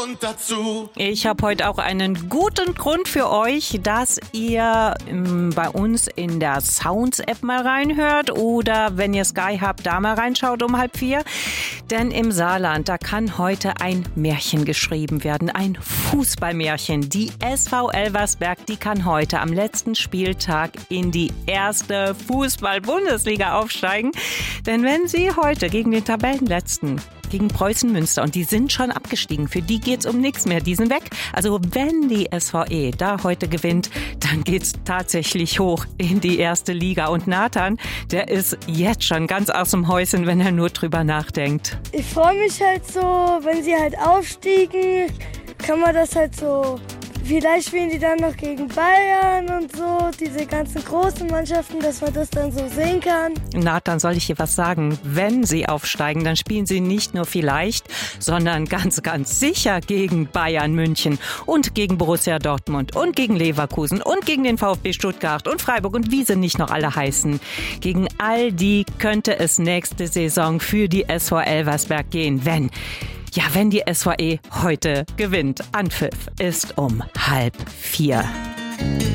Grund dazu. Ich habe heute auch einen guten Grund für euch, dass ihr bei uns in der Sounds-App mal reinhört oder wenn ihr Sky habt, da mal reinschaut um 3:30. Denn im Saarland, da kann heute ein Märchen geschrieben werden, ein Fußballmärchen. Die SV Elversberg, die kann heute am letzten Spieltag in die erste Fußball-Bundesliga aufsteigen. Denn wenn sie heute gegen den Tabellenletzten, gegen Preußen Münster, und die sind schon abgestiegen, für die geht's um nichts mehr, die sind weg. Also wenn die SVE da heute gewinnt, dann geht's tatsächlich hoch in die erste Liga. Und Nathan, der ist jetzt schon ganz aus dem Häuschen, wenn er nur drüber nachdenkt. Ich freue mich halt so, wenn sie halt aufstiegen, kann man das halt so... Vielleicht spielen die dann noch gegen Bayern und so, diese ganzen großen Mannschaften, dass man das dann so sehen kann. Nathan, soll ich dir was sagen? Wenn sie aufsteigen, dann spielen sie nicht nur vielleicht, sondern ganz, ganz sicher gegen Bayern München und gegen Borussia Dortmund und gegen Leverkusen und gegen den VfB Stuttgart und Freiburg und wie sie nicht noch alle heißen. Gegen all die könnte es nächste Saison für die SV Elversberg gehen, wenn die SVE heute gewinnt. Anpfiff ist um 3:30.